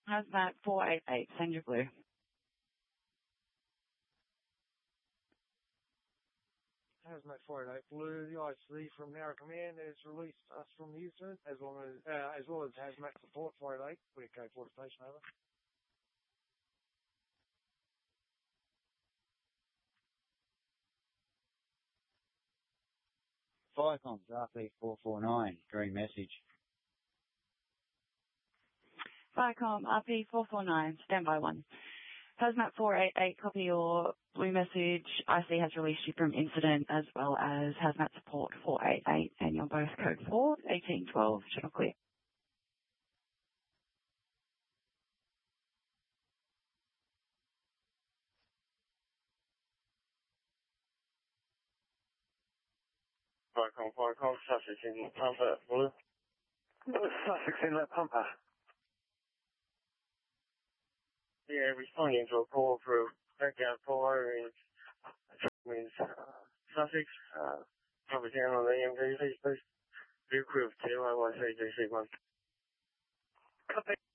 Hazmat 488, send your blue. Hazmat 488 Blue, the IC from Narrow Command has released us from Houston, as well as Hazmat Support 488. We're code 4 station, over. Firecoms RP449, green message. Firecom RP449, standby 1. Hazmat 488, copy your blue message. IC has released you from incident, as well as Hazmat Support 488, and you're both code 4, 1812, channel clear. Firecom, Sussex Inlet Pumper, blue. Sussex Inlet Pumper. Yeah, responding to a call for breakout 4 in Sussex, cover down on the MDC, please. View crew of 2, OIC DC1. Copy.